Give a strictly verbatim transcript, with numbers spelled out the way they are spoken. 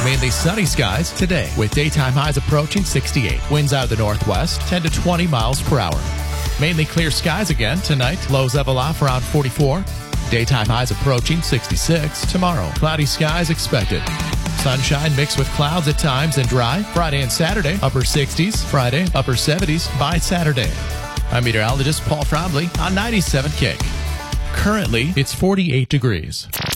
Mainly sunny skies today with daytime highs approaching sixty-eight. Winds out of the northwest, ten to twenty miles per hour. Mainly clear skies again tonight. Lows level off around forty-four. Daytime highs approaching sixty-six. Tomorrow, cloudy skies expected. Sunshine mixed with clouds at times and dry. Friday and Saturday, upper sixties. Friday, upper seventies by Saturday. I'm meteorologist Paul Trombley on ninety-seven K. Currently, it's forty-eight degrees.